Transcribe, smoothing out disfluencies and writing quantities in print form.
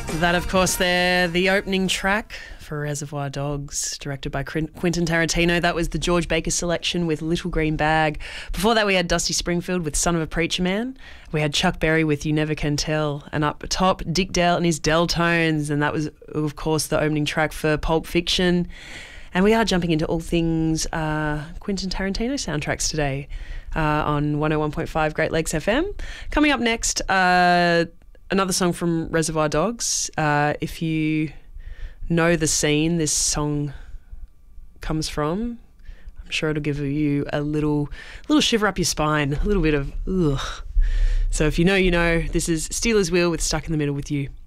That, of course, the opening track for Reservoir Dogs, directed by Quentin Tarantino. That was the George Baker selection with Little Green Bag. Before that, we had Dusty Springfield with Son of a Preacher Man. We had Chuck Berry with You Never Can Tell. And up top, Dick Dale and his Deltones. And that was, of course, the opening track for Pulp Fiction. And we are jumping into all things Quentin Tarantino soundtracks today on 101.5 Great Lakes FM. Coming up next, another song from Reservoir Dogs. If you know the scene this song comes from, I'm sure it'll give you a little shiver up your spine, a little bit of ugh. So if you know, you know. This is Steelers Wheel with Stuck in the Middle with You.